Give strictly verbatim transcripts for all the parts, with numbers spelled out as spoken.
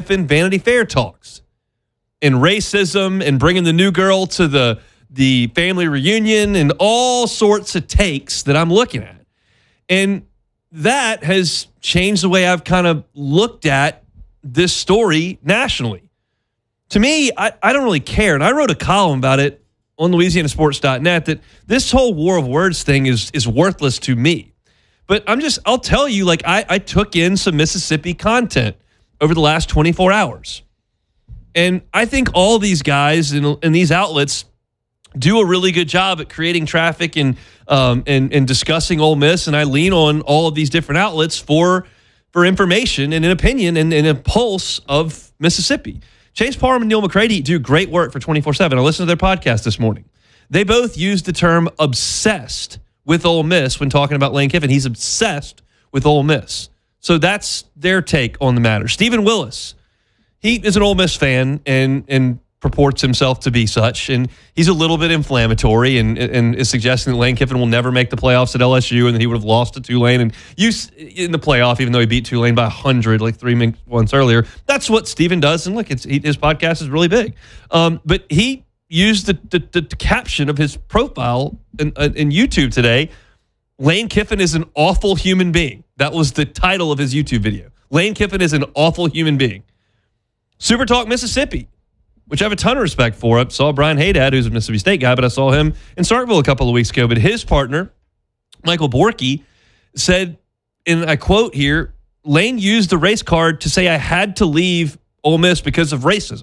Kiffin Vanity Fair talks and racism and bringing the new girl to the, the family reunion and all sorts of takes that I'm looking at. And that has changed the way I've kind of looked at this story nationally. To me, I, I don't really care. And I wrote a column about it on Louisiana Sports dot net that this whole war of words thing is, is worthless to me. But I'm just, I'll tell you, like, I, I took in some Mississippi content over the last twenty-four hours. And I think all these guys in, in these outlets do a really good job at creating traffic and, um, and, and discussing Ole Miss. And I lean on all of these different outlets for, for information and an opinion and, and a pulse of Mississippi. Chase Parham and Neil McCready do great work for twenty-four seven. I listened to their podcast this morning. They both used the term obsessed with Ole Miss when talking about Lane Kiffin. He's obsessed with Ole Miss. So that's their take on the matter. Stephen Willis, he is an Ole Miss fan and and purports himself to be such, and he's a little bit inflammatory and, and is suggesting that Lane Kiffin will never make the playoffs at L S U and that he would have lost to Tulane and used in the playoff, even though he beat Tulane by one hundred like three months earlier. That's what Stephen does, and look, it's, he, his podcast is really big. Um, but he used the, the, the caption of his profile in, in YouTube today, Lane Kiffin is an awful human being. That was the title of his YouTube video. Lane Kiffin is an awful human being. Super Talk Mississippi, which I have a ton of respect for. I saw Brian Haydad, who's a Mississippi State guy, but I saw him in Starkville a couple of weeks ago. But his partner, Michael Borky, said, and I quote here, Lane used the race card to say I had to leave Ole Miss because of racism.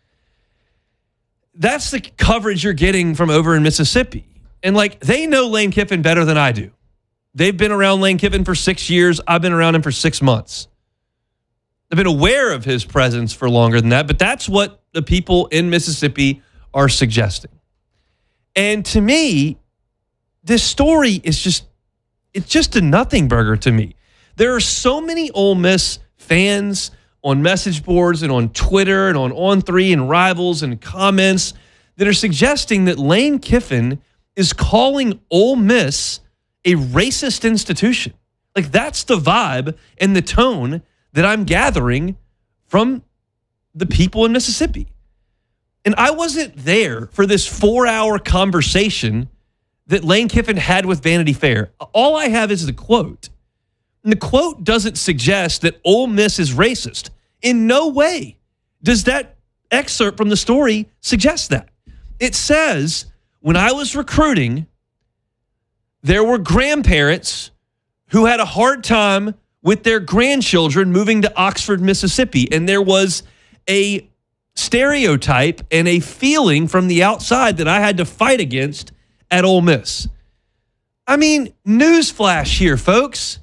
That's the coverage you're getting from over in Mississippi. And, like, they know Lane Kiffin better than I do. They've been around Lane Kiffin for six years. I've been around him for six months. I've been aware of his presence for longer than that, but that's what the people in Mississippi are suggesting. And to me, this story is just, it's just a nothing burger to me. There are so many Ole Miss fans on message boards and on Twitter and on On three and Rivals and comments that are suggesting that Lane Kiffin is calling Ole Miss a racist institution. Like, that's the vibe and the tone that I'm gathering from the people in Mississippi. And I wasn't there for this four-hour conversation that Lane Kiffin had with Vanity Fair. All I have is the quote. And the quote doesn't suggest that Ole Miss is racist. In no way does that excerpt from the story suggest that. It says, when I was recruiting, there were grandparents who had a hard time with their grandchildren moving to Oxford, Mississippi. And there was a stereotype and a feeling from the outside that I had to fight against at Ole Miss. I mean, newsflash here, folks.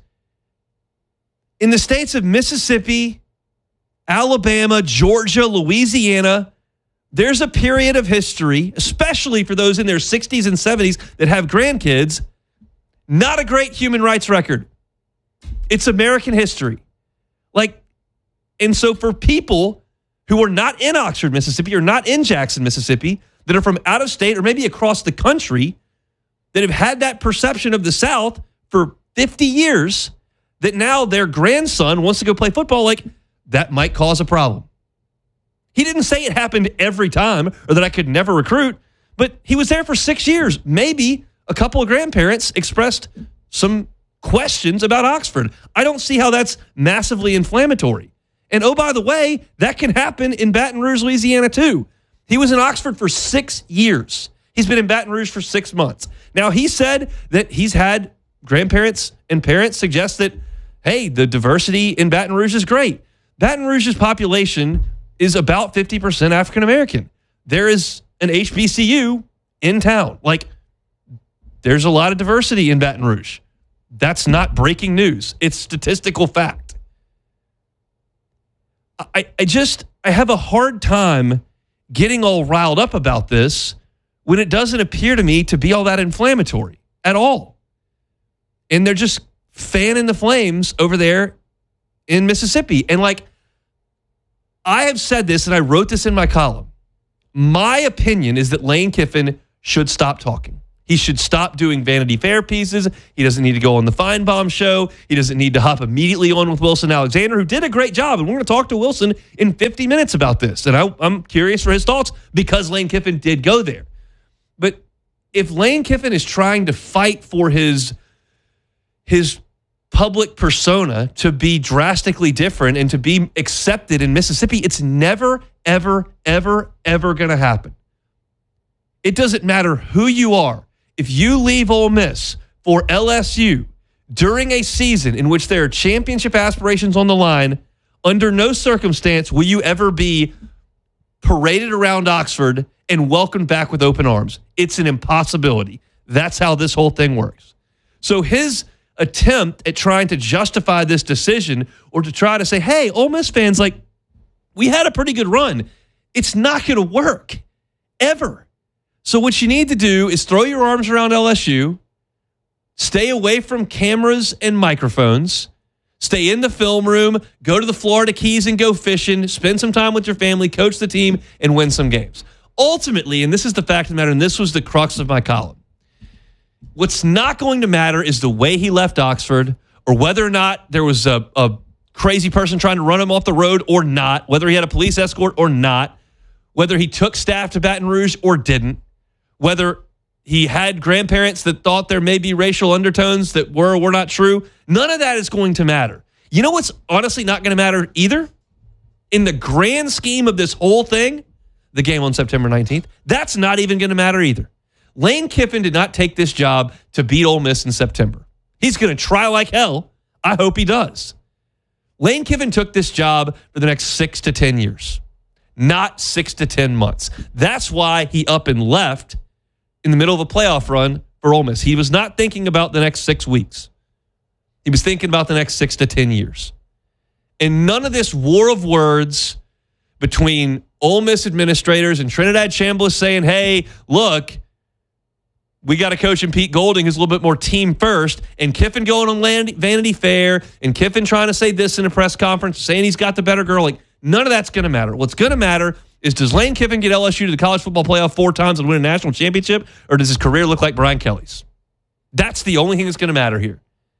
In the states of Mississippi, Alabama, Georgia, Louisiana, there's a period of history, especially for those in their sixties and seventies that have grandkids, not a great human rights record. It's American history. Like, and so for people who are not in Oxford, Mississippi, or not in Jackson, Mississippi, that are from out of state or maybe across the country, that have had that perception of the South for fifty years, that now their grandson wants to go play football, like, that might cause a problem. He didn't say it happened every time or that I could never recruit, but he was there for six years. Maybe a couple of grandparents expressed some questions about Oxford. I don't see how that's massively inflammatory. And oh, by the way, that can happen in Baton Rouge, Louisiana, too. He was in Oxford for six years. He's been in Baton Rouge for six months. Now, he said that he's had grandparents and parents suggest that, hey, the diversity in Baton Rouge is great. Baton Rouge's population is about fifty percent African American. There is an H B C U in town. Like, there's a lot of diversity in Baton Rouge. That's not breaking news. It's statistical fact. I, I just, I have a hard time getting all riled up about this when it doesn't appear to me to be all that inflammatory at all. And they're just fanning the flames over there in Mississippi. And like, I have said this, and I wrote this in my column. My opinion is that Lane Kiffin should stop talking. He should stop doing Vanity Fair pieces. He doesn't need to go on the Feinbaum show. He doesn't need to hop immediately on with Wilson Alexander, who did a great job. And we're going to talk to Wilson in fifty minutes about this. And I, I'm curious for his thoughts because Lane Kiffin did go there. But if Lane Kiffin is trying to fight for his, his public persona to be drastically different and to be accepted in Mississippi, it's never, ever, ever, ever going to happen. It doesn't matter who you are. If you leave Ole Miss for L S U during a season in which there are championship aspirations on the line, under no circumstance will you ever be paraded around Oxford and welcomed back with open arms. It's an impossibility. That's how this whole thing works. So his attempt at trying to justify this decision or to try to say, hey, Ole Miss fans, like, we had a pretty good run. It's not going to work ever. So what you need to do is throw your arms around L S U, stay away from cameras and microphones, stay in the film room, go to the Florida Keys and go fishing, spend some time with your family, coach the team, and win some games. Ultimately, and this is the fact of the matter, and this was the crux of my column, what's not going to matter is the way he left Oxford or whether or not there was a, a crazy person trying to run him off the road or not, whether he had a police escort or not, whether he took staff to Baton Rouge or didn't, whether he had grandparents that thought there may be racial undertones that were or were not true. None of that is going to matter. You know what's honestly not going to matter either? In the grand scheme of this whole thing, the game on September nineteenth, that's not even going to matter either. Lane Kiffin did not take this job to beat Ole Miss in September. He's going to try like hell. I hope he does. Lane Kiffin took this job for the next six to ten years, not six to ten months. That's why he up and left in the middle of a playoff run for Ole Miss. He was not thinking about the next six weeks. He was thinking about the next six to ten years. And none of this war of words between Ole Miss administrators and Trinidad Chambliss saying, hey, look, we got a coach in Pete Golding who's a little bit more team first, and Kiffin going on Vanity Fair, and Kiffin trying to say this in a press conference, saying he's got the better girl. Like, none of that's going to matter. What's going to matter is, does Lane Kiffin get L S U to the college football playoff four times and win a national championship, or does his career look like Brian Kelly's? That's the only thing that's going to matter here.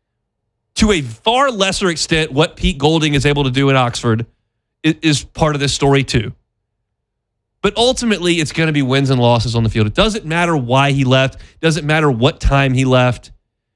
To a far lesser extent, what Pete Golding is able to do in Oxford is, is part of this story too. But ultimately, it's going to be wins and losses on the field. It doesn't matter why he left. It doesn't matter what time he left.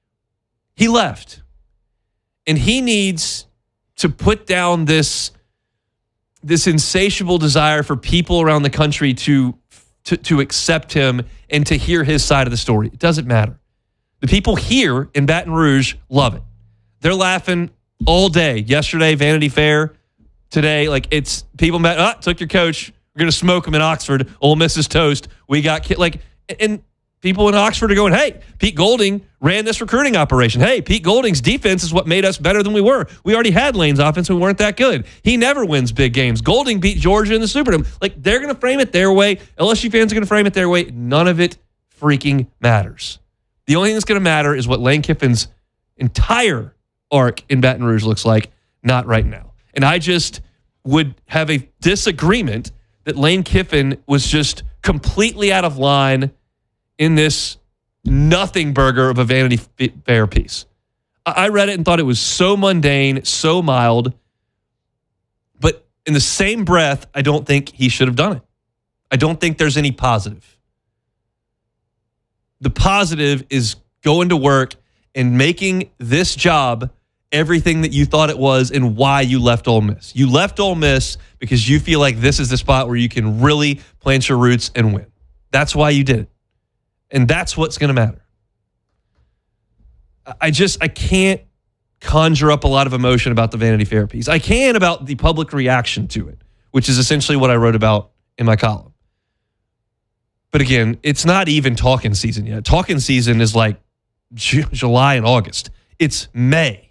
He left. And he needs to put down this this insatiable desire for people around the country to, to, to accept him and to hear his side of the story. It doesn't matter. The people here in Baton Rouge love it. They're laughing all day. Yesterday, Vanity Fair. Today, like, it's people met, ah, took your coach. We're going to smoke him in Oxford. Ole Miss is toast. We got, ki-. like, and people in Oxford are going, hey, Pete Golding ran this recruiting operation. Hey, Pete Golding's defense is what made us better than we were. We already had Lane's offense. We weren't that good. He never wins big games. Golding beat Georgia in the Superdome. Like, they're going to frame it their way. L S U fans are going to frame it their way. None of it freaking matters. The only thing that's going to matter is what Lane Kiffin's entire arc in Baton Rouge looks like, not right now. And I just would have a disagreement that Lane Kiffin was just completely out of line in this nothing burger of a Vanity Fair piece. I read it and thought it was so mundane, so mild, but in the same breath, I don't think he should have done it. I don't think there's any positive. The positive is going to work and making this job everything that you thought it was and why you left Ole Miss. You left Ole Miss because you feel like this is the spot where you can really plant your roots and win. That's why you did it. And that's what's going to matter. I just, I can't conjure up a lot of emotion about the Vanity Fair piece. I can about the public reaction to it, which is essentially what I wrote about in my column. But again, it's not even talking season yet. Talking season is like J- July and August. It's May.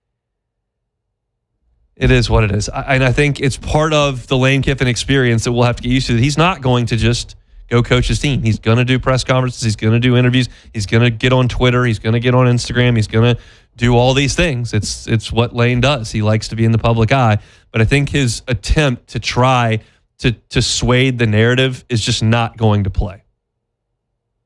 It is what it is. I, and I think it's part of the Lane Kiffin experience that we'll have to get used to. He's not going to just go coach his team. He's going to do press conferences. He's going to do interviews. He's going to get on Twitter. He's going to get on Instagram. He's going to do all these things. It's it's what Lane does. He likes to be in the public eye. But I think his attempt to try to, to sway the narrative is just not going to play.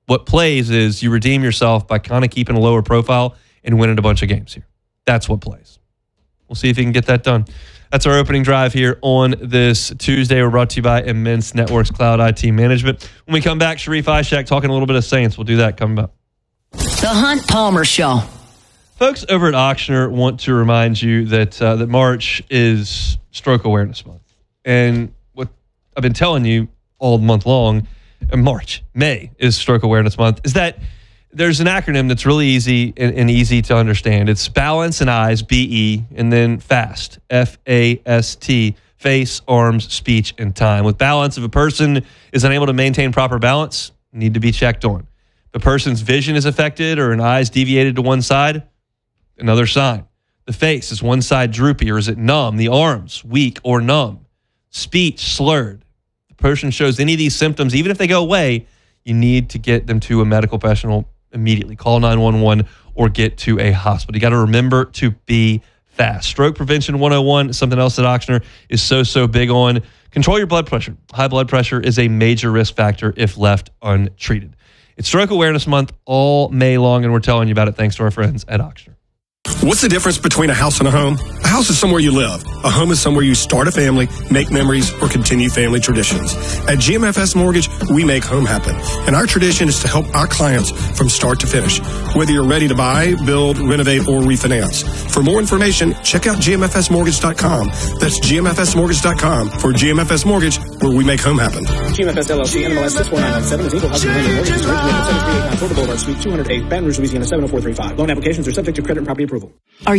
What plays is you redeem yourself by kind of keeping a lower profile and winning a bunch of games here. That's what plays. We'll see if he can get that done. That's our opening drive here on this Tuesday. We're brought to you by Immense Networks Cloud I T Management. When we come back, Sharif Ishak talking a little bit of Saints. We'll do that coming up. The Hunt Palmer Show. Folks over at Ochsner want to remind you that uh, that March is Stroke Awareness Month. And what I've been telling you all month long, March, May is Stroke Awareness Month, is that there's an acronym that's really easy and, and easy to understand. It's balance and eyes, B E, and then FAST, F A S T, face, arms, speech, and time. With balance, if a person is unable to maintain proper balance, need to be checked on. If a person's vision is affected or an eye is deviated to one side, another sign. The face, is one side droopy or is it numb? The arms, weak or numb. Speech, slurred. If the person shows any of these symptoms, even if they go away, you need to get them to a medical professional immediately. Call nine one one or get to a hospital. You got to remember to be fast. Stroke Prevention one oh one is something else that Ochsner is so, so big on. Control your blood pressure. High blood pressure is a major risk factor if left untreated. It's Stroke Awareness Month all May long, and we're telling you about it thanks to our friends at Ochsner. What's the difference between a house and a home? A house is somewhere you live. A home is somewhere you start a family, make memories, or continue family traditions. At G M F S Mortgage, we make home happen. And our tradition is to help our clients from start to finish. Whether you're ready to buy, build, renovate, or refinance. For more information, check out G M F S mortgage dot com. That's G M F S mortgage dot com for G M F S Mortgage, where we make home happen. G M F S L L C, N M L S six four nine nine seven is equal housing lender mortgage. Originated at seven three eight nine Porter Boulevard, Suite two oh eight, Baton Rouge, Louisiana seven oh four three five. Loan applications are subject to credit and property approval. Are